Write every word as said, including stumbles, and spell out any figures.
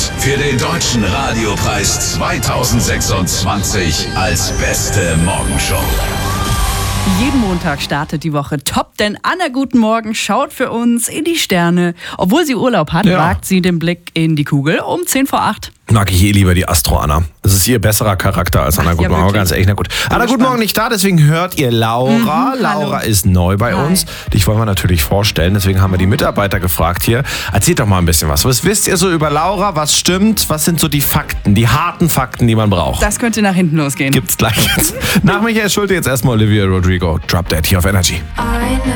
für den Deutschen Radiopreis zweitausendsechsundzwanzig als beste Morgenshow. Jeden Montag startet die Woche top, denn Anna, guten Morgen, schaut für uns in die Sterne. Obwohl sie Urlaub hat, Ja. wagt sie den Blick in die Kugel um zehn vor acht. Mag ich eh lieber die Astro-Anna. Das ist ihr besserer Charakter als Anna. Ach, Guten ja, Morgen, wirklich? ganz echt. Na gut. Anna, guten gespannt. Morgen nicht da, deswegen hört ihr Laura. Mhm, Laura hallo. ist neu bei Hi. uns. Dich wollen wir natürlich vorstellen, deswegen haben wir die Mitarbeiter gefragt hier. Erzählt doch mal ein bisschen was. Was wisst ihr so über Laura? Was stimmt? Was sind so die Fakten, die harten Fakten, die man braucht? Das könnte nach hinten losgehen. Gibt's gleich jetzt. Nach Michael Schulte jetzt erstmal Olivia Rodrigo. Drop Dead hier auf Energy.